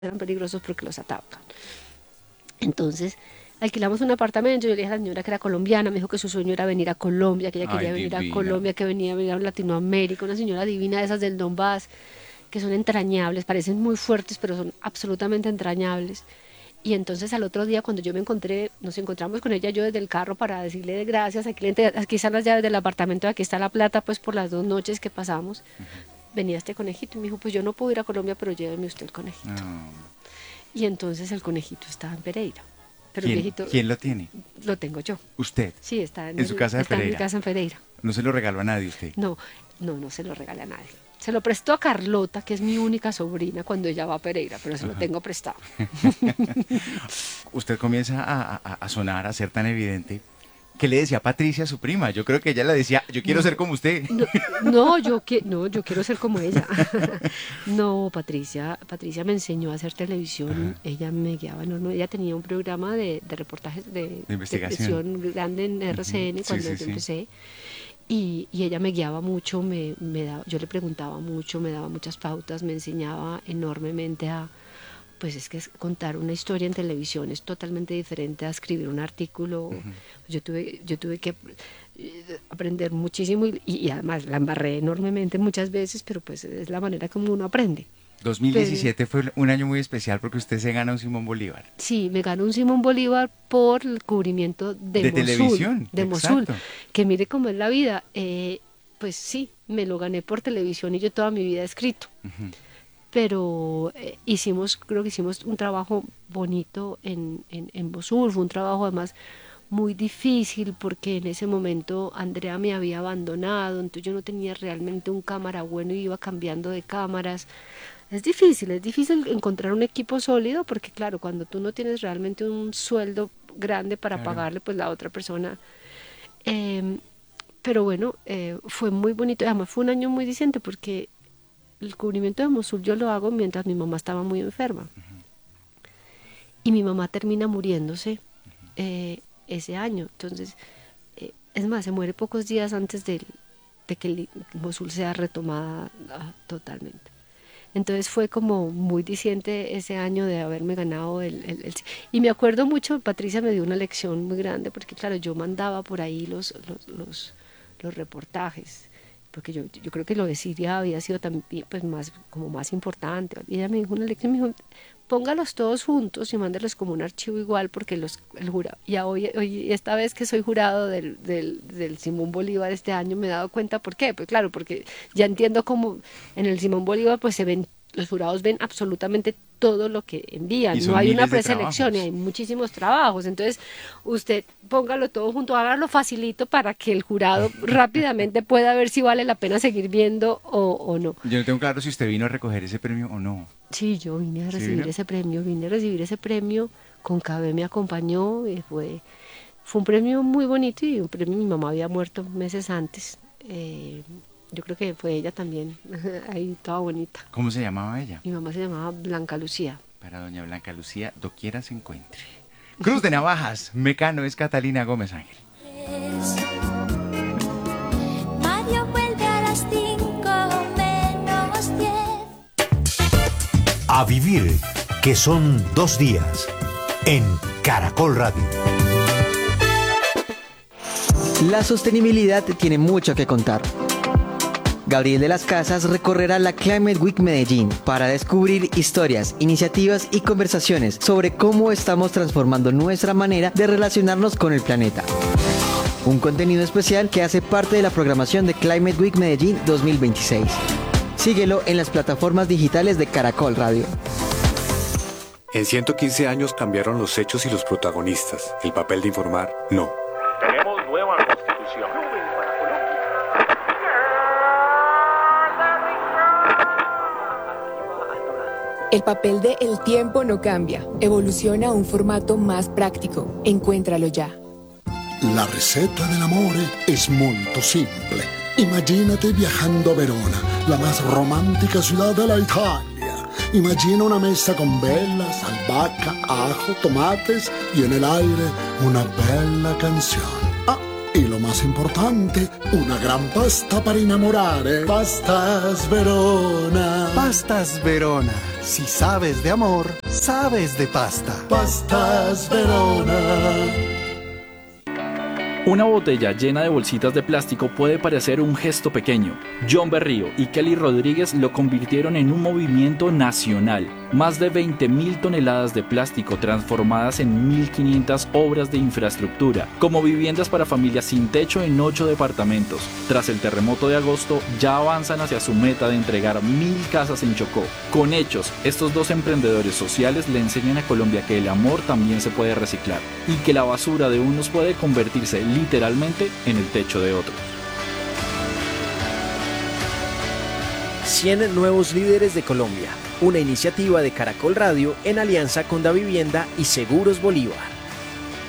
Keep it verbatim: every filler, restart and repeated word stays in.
eran peligrosos porque los atacan. Entonces alquilamos un apartamento, yo le dije a la señora que era colombiana, me dijo que su sueño era venir a Colombia, que ella quería Ay, venir a divina. Colombia, que venía a venir a Latinoamérica, una señora divina de esas del Donbass, que son entrañables, parecen muy fuertes, pero son absolutamente entrañables. Y entonces al otro día cuando yo me encontré, nos encontramos con ella yo desde el carro para decirle de gracias, aquí, le entre- aquí están las llaves del apartamento, aquí está la plata pues por las dos noches que pasamos, venía este conejito y me dijo, pues yo no puedo ir a Colombia, pero lléveme usted el conejito. No. Y entonces el conejito estaba en Pereira, pero el ¿Quién, viejito quién lo tiene? lo tengo yo. Usted. Sí, está en, En su el- casa de está en mi Pereira. casa en Pereira. No se lo regaló a nadie usted. No, no, no se lo regale a nadie. Se lo prestó a Carlota, que es mi única sobrina, cuando ella va a Pereira, pero se lo tengo prestado. Usted comienza a, a- a sonar, a ser tan evidente. ¿Qué le decía Patricia, su prima? Yo creo que ella le decía, yo quiero ser como usted. No, no, yo, que, no, yo quiero ser como ella. No, Patricia, Patricia me enseñó a hacer televisión, ella me guiaba, no, no, ella tenía un programa de, de reportajes de, De investigación. televisión grande en R C N Sí, cuando sí, yo sí. empecé. Y, y ella me guiaba mucho, me, me daba, yo le preguntaba mucho, me daba muchas pautas, me enseñaba enormemente a, pues es que es- contar una historia en televisión es totalmente diferente a escribir un artículo. Yo tuve, yo tuve que eh, aprender muchísimo y, y además la embarré enormemente muchas veces, pero pues es la manera como uno aprende. dos mil diecisiete fue un año muy especial porque usted se gana un Simón Bolívar. Sí, me ganó un Simón Bolívar por el cubrimiento de, De Mosul, televisión, de Mosul, exacto. que mire cómo es la vida. Eh, pues sí, me lo gané por televisión y yo toda mi vida he escrito. Pero eh, hicimos, creo que hicimos un trabajo bonito en, en, en Mosul, fue un trabajo además muy difícil porque en ese momento Andrea me había abandonado, entonces yo no tenía realmente un cámara bueno y iba cambiando de cámaras. Es difícil, es difícil encontrar un equipo sólido porque claro, cuando tú no tienes realmente un sueldo grande para Claro. pagarle, pues la otra persona... eh, pero bueno, eh, fue muy bonito, además fue un año muy diciente porque el cubrimiento de Mosul yo lo hago mientras mi mamá estaba muy enferma. Y mi mamá termina muriéndose eh, ese año. Entonces, eh, es más, se muere pocos días antes del- de que el- Mosul sea retomada ah, totalmente. Entonces fue como muy diciente ese año de haberme ganado el, el- el- Y me acuerdo mucho, Patricia me dio una lección muy grande, porque claro, yo mandaba por ahí los, los, los, los reportajes, porque yo, yo creo que lo de Siria había sido también pues más, como más importante. Y ella me dijo una lección, me dijo, póngalos todos juntos y mándelos como un archivo igual, porque los, el jurado, y hoy, hoy, esta vez que soy jurado del, del, del Simón Bolívar este año me he dado cuenta por qué, pues claro, porque ya entiendo cómo en el Simón Bolívar pues se ven, los jurados ven absolutamente todo lo que envían, Y son no hay una miles de preselección y trabajos. hay muchísimos trabajos, entonces usted póngalo todo junto, hágalo facilito para que el jurado rápidamente pueda ver si vale la pena seguir viendo o, o no. Yo no tengo claro si usted vino a recoger ese premio o no. Sí, yo vine a ¿Sí recibir vino? ese premio, vine a recibir ese premio, con Cabe me acompañó, y fue, fue un premio muy bonito y un premio, mi mamá había muerto meses antes, eh, yo creo que fue ella también, ahí toda bonita. ¿Cómo se llamaba ella? Mi mamá se llamaba Blanca Lucía. Para doña Blanca Lucía, doquiera se encuentre. Cruz de Navajas, Mecano es Catalina Gómez Ángel. Mario vuelve a las cinco menos diez. A vivir, que son dos días, en Caracol Radio. La sostenibilidad tiene mucho que contar. Gabriel de las Casas recorrerá la Climate Week Medellín para descubrir historias, iniciativas y conversaciones sobre cómo estamos transformando nuestra manera de relacionarnos con el planeta. Un contenido especial que hace parte de la programación de Climate Week Medellín dos mil veintiséis. Síguelo en las plataformas digitales de Caracol Radio. En ciento quince años cambiaron los hechos y los protagonistas. El papel de informar, no. Tenemos nueva constitución. El papel de El tiempo no cambia. Evoluciona a un formato más práctico. Encuéntralo ya. La ricetta dell'amore es molto simple. Imagínate viajando a Verona, la más romántica ciudad de la Italia. Imagina una mesa con velas, albahaca, ajo, tomates y en el aire una bella canción. Ah, y lo más más importante, una gran pasta para enamorare. Pastas Verona. Pastas Verona. Si sabes de amor, sabes de pasta. Pastas Verona. Una botella llena de bolsitas de plástico puede parecer un gesto pequeño. John Berrío y Kelly Rodríguez lo convirtieron en un movimiento nacional. Más de veinte mil toneladas de plástico transformadas en mil quinientas obras de infraestructura, como viviendas para familias sin techo en ocho departamentos. Tras el terremoto de agosto, ya avanzan hacia su meta de entregar mil casas en Chocó. Con hechos, estos dos emprendedores sociales le enseñan a Colombia que el amor también se puede reciclar y que la basura de unos puede convertirse literalmente en el techo de otros. cien nuevos líderes de Colombia, una iniciativa de Caracol Radio en alianza con Davivienda y Seguros Bolívar.